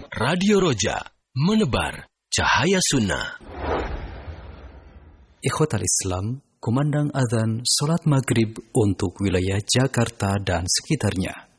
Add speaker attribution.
Speaker 1: Radio Roja, menebar cahaya sunnah.
Speaker 2: Ikhwatal Islam, kumandang adzan salat maghrib untuk wilayah Jakarta dan sekitarnya.